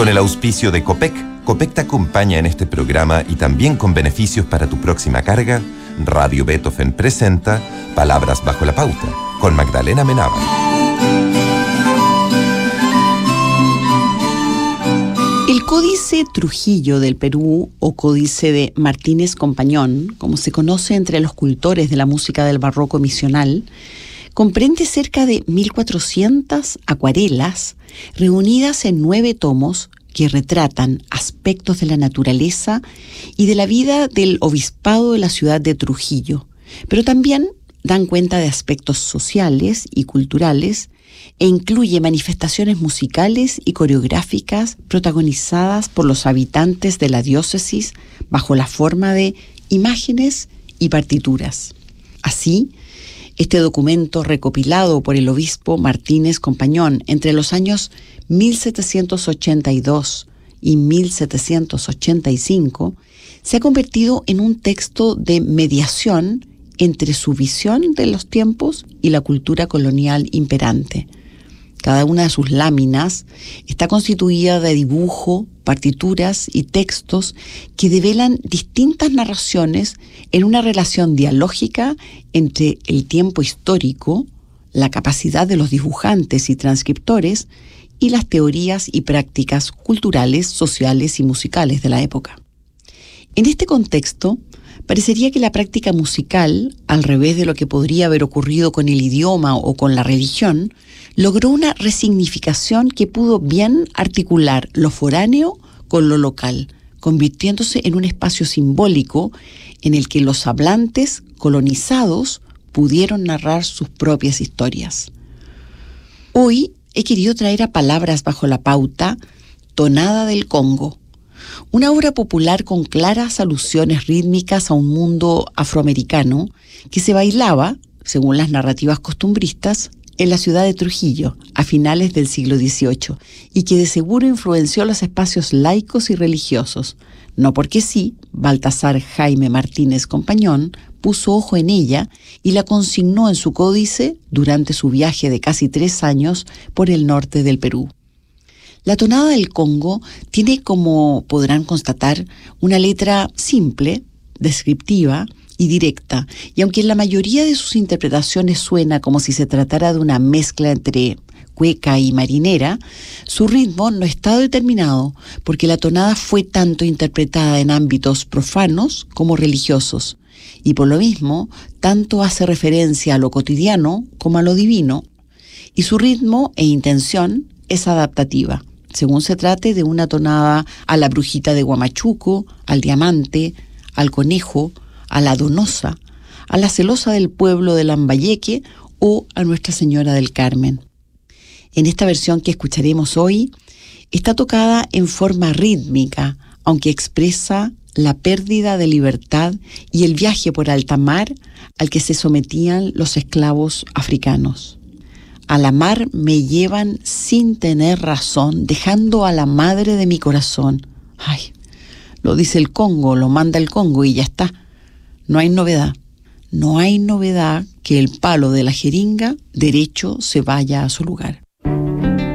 Con el auspicio de Copec, Copec te acompaña en este programa y también con beneficios para tu próxima carga. Radio Beethoven presenta Palabras bajo la pauta, con Magdalena Menábar. El Códice Trujillo del Perú, o Códice de Martínez Compañón, como se conoce entre los cultores de la música del barroco misional, comprende cerca de 1.400 acuarelas reunidas en 9 tomos que retratan aspectos de la naturaleza y de la vida del obispado de la ciudad de Trujillo, pero también dan cuenta de aspectos sociales y culturales e incluye manifestaciones musicales y coreográficas protagonizadas por los habitantes de la diócesis bajo la forma de imágenes y partituras. Así, este documento recopilado por el obispo Martínez Compañón entre los años 1782 y 1785 se ha convertido en un texto de mediación entre su visión de los tiempos y la cultura colonial imperante. Cada una de sus láminas está constituida de dibujo, partituras y textos que develan distintas narraciones en una relación dialógica entre el tiempo histórico, la capacidad de los dibujantes y transcriptores y las teorías y prácticas culturales, sociales y musicales de la época. En este contexto, parecería que la práctica musical, al revés de lo que podría haber ocurrido con el idioma o con la religión, logró una resignificación que pudo bien articular lo foráneo con lo local, convirtiéndose en un espacio simbólico en el que los hablantes colonizados pudieron narrar sus propias historias. Hoy he querido traer a Palabras bajo la pauta Tonada del Congo, una obra popular con claras alusiones rítmicas a un mundo afroamericano que se bailaba, según las narrativas costumbristas, en la ciudad de Trujillo a finales del siglo XVIII y que de seguro influenció los espacios laicos y religiosos. No porque sí, Baltasar Jaime Martínez Compañón puso ojo en ella y la consignó en su códice durante su viaje de casi 3 años por el norte del Perú. La tonada del Congo tiene, como podrán constatar, una letra simple, descriptiva y directa, y aunque en la mayoría de sus interpretaciones suena como si se tratara de una mezcla entre cueca y marinera, su ritmo no está determinado, porque la tonada fue tanto interpretada en ámbitos profanos como religiosos, y por lo mismo, tanto hace referencia a lo cotidiano como a lo divino, y su ritmo e intención es adaptativa, según se trate de una tonada a la brujita de Huamachuco, al diamante, al conejo, a la donosa, a la celosa del pueblo de Lambayeque o a Nuestra Señora del Carmen. En esta versión que escucharemos hoy, está tocada en forma rítmica, aunque expresa la pérdida de libertad y el viaje por alta mar al que se sometían los esclavos africanos. A la mar me llevan sin tener razón, dejando a la madre de mi corazón. Ay, lo dice el Congo, lo manda el Congo y ya está. No hay novedad. No hay novedad que el palo de la jeringa derecho se vaya a su lugar.